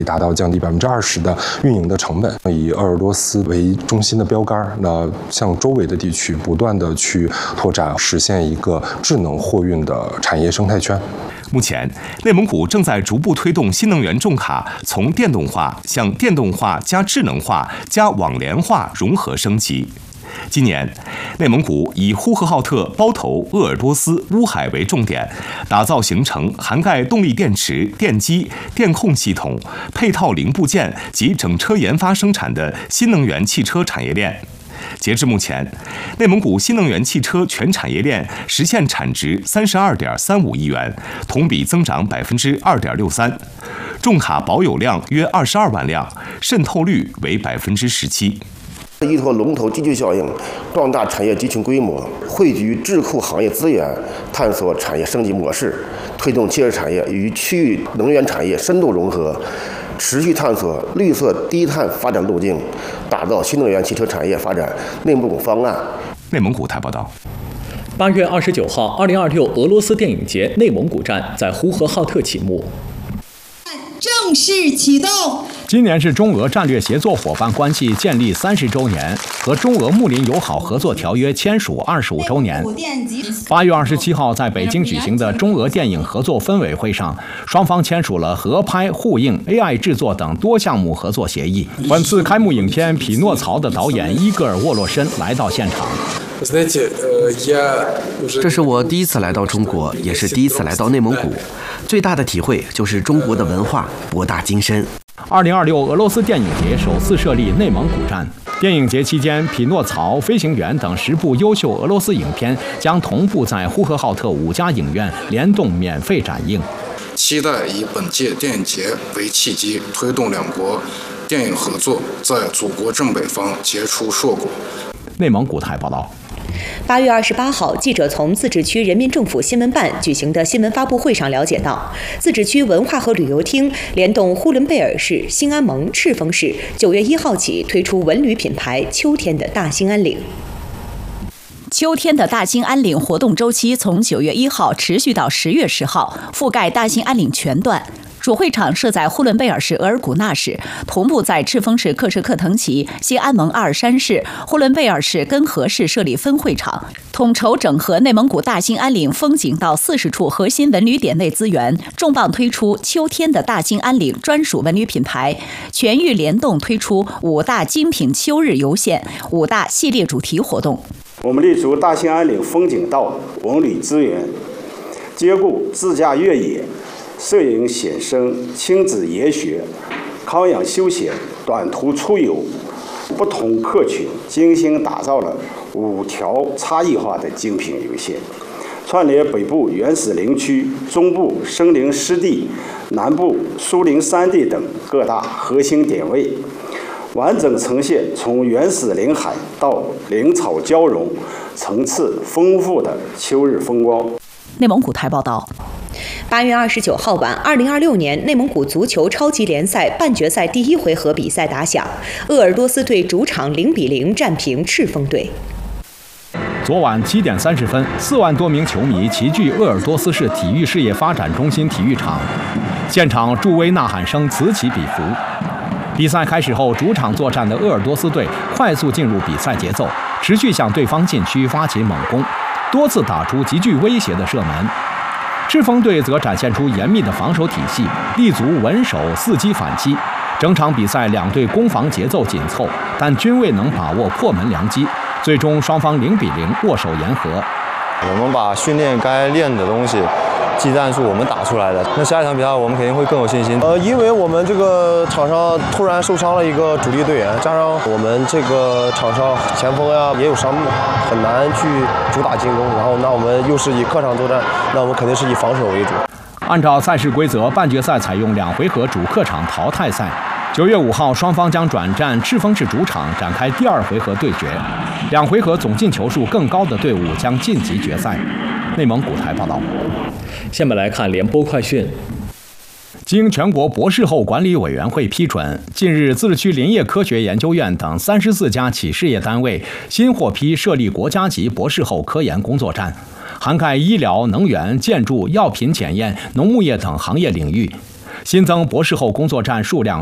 达到降低20%的运营的成本。以鄂尔多斯为中心的标杆，那向周围的地区不断的去拓展，实现一个智能货运的产业生态圈。 目前，内蒙古正在逐步推动新能源重卡从电动化向电动化加智能化加网联化融合升级。今年，内蒙古以呼和浩特、包头、鄂尔多斯、乌海为重点，打造形成涵盖动力电池、电机、电控系统、配套零部件及整车研发生产的新能源汽车产业链。截至目前，内蒙古新能源汽车全产业链实现产值32.35亿元，同比增长2.63%，重卡保有量约22万辆，渗透率为17%。 依托龙头集聚效应，壮大产业集群规模，汇聚智库行业资源，探索产业升级模式，推动汽车产业与区域能源产业深度融合，持续探索绿色低碳发展路径，打造新能源汽车产业发展内蒙古方案。 内蒙古台报道。 8月29号，2026俄罗斯电影节内蒙古站在呼和浩特启幕。 正式启动。 今年是中俄战略协作伙伴关系建立30周年和中俄睦邻友好合作条约签署25周年。8月27号在北京举行的中俄电影合作分委会上，双方签署了合拍、互映、AI 制作等多项目合作协议。本次开幕影片《匹诺曹》的导演伊戈尔·沃洛申来到现场。 这是我第一次来到中国，也是第一次来到内蒙古。最大的体会就是中国的文化博大精深。 2026俄罗斯电影节首次设立内蒙古站。电影节期间，《匹诺曹》《飞行员》等10部优秀俄罗斯影片将同步在呼和浩特5家影院联动免费展映。 期待以本届电影节为契机，推动两国电影合作在祖国正北方结出硕果。 内蒙古台报道。 8月28号，记者从自治区人民政府新闻办举行的新闻发布会上了解到，自治区文化和旅游厅联动呼伦贝尔市、兴安盟、赤峰市，9月1号起推出文旅品牌“秋天的大兴安岭”。 秋天的大兴安岭活动周期从9月1号持续到10月10号，覆盖大兴安岭全段。主会场设在呼伦贝尔市额尔古纳市，同步在赤峰市克什克腾旗、兴安盟阿尔山市、呼伦贝尔市根河市设立分会场，统筹整合内蒙古大兴安岭风景道40处核心文旅点内资源，重磅推出秋天的大兴安岭专属文旅品牌，全域联动推出5大精品秋日游线、5大系列主题活动。 我们立足大兴安岭风景道文旅资源，兼顾自驾越野、摄影写生、亲子研学、康养休闲、短途出游，不同客群精心打造了5条差异化的精品游线，串联北部原始林区、中部森林湿地、南部疏林山地等各大核心点位，完整呈现从原始林海到林草交融、层次丰富的秋日风光。 内蒙古台报道。 8月29号晚，2026年内蒙古足球超级联赛半决赛第1回合比赛打响，鄂尔多斯队主场0-0战平赤峰队。 昨晚7点30分，4万多名球迷齐聚鄂尔多斯市体育事业发展中心体育场，现场助威呐喊声此起彼伏。比赛开始后，主场作战的鄂尔多斯队快速进入比赛节奏，持续向对方禁区发起猛攻，多次打出极具威胁的射门。赤峰队则展现出严密的防守体系，立足稳守伺机反击。整场比赛两队攻防节奏紧凑，但均未能把握破门良机，最终双方0-0握手言和。 我们把训练该练的东西、技战术我们打出来了，那下一场比赛我们肯定会更有信心。因为我们这个场上突然受伤了一个主力队员，加上我们这个场上前锋呀也有伤病，很难去主打进攻。然后那我们又是以客场作战，那我们肯定是以防守为主。 按照赛事规则，半决赛采用2回合主客场淘汰赛。9月5号，双方将转战赤峰市主场展开第2回合对决，2回合总进球数更高的队伍将晋级决赛。内蒙古台报道。 下面来看联播快讯。 经全国博士后管理委员会批准，近日自治区林业科学研究院等34家企事业单位新获批设立国家级博士后科研工作站，涵盖医疗、能源、建筑、药品检验、农牧业等行业领域。 新增博士后工作站数量